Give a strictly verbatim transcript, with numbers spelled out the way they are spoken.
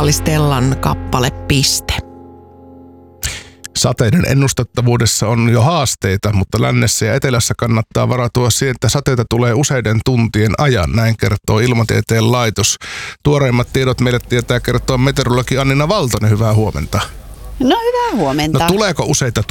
oli Stellan kappale Piste. Sateiden ennustettavuudessa on jo haasteita, mutta lännessä ja etelässä kannattaa varautua siihen, että sateita tulee useiden tuntien ajan. Näin kertoo Ilmatieteen laitos. Tuoreimmat tiedot meille tietää kertoa meteorologi Annina Valtonen. Hyvää huomenta. No hyvää huomenta. No tuleeko useita